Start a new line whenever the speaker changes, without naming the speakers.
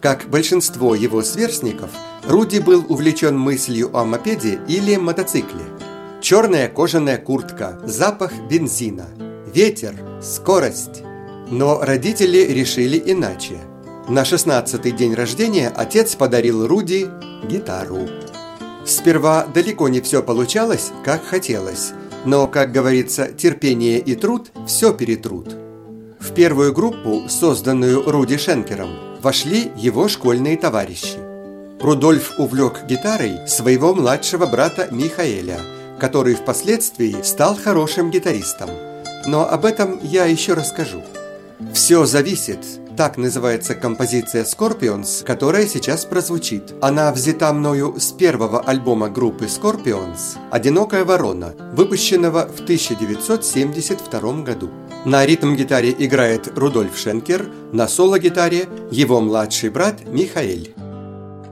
Как большинство его сверстников, Руди был увлечен мыслью о мопеде или мотоцикле. Черная кожаная куртка, запах бензина, ветер, скорость. Но родители решили иначе. На 16-й день рождения отец подарил Руди гитару. Сперва далеко не все получалось, как хотелось, но, как говорится, терпение и труд все перетрут. В первую группу, созданную Руди Шенкером, вошли его школьные товарищи. Рудольф увлек гитарой своего младшего брата Михаэля, который впоследствии стал хорошим гитаристом. Но об этом я еще расскажу. «Все зависит», так называется композиция Scorpions, которая сейчас прозвучит. Она взята мною с первого альбома группы Scorpions «Одинокая ворона», выпущенного в 1972 году. На ритм-гитаре играет Рудольф Шенкер, на соло-гитаре его младший брат Михаэль.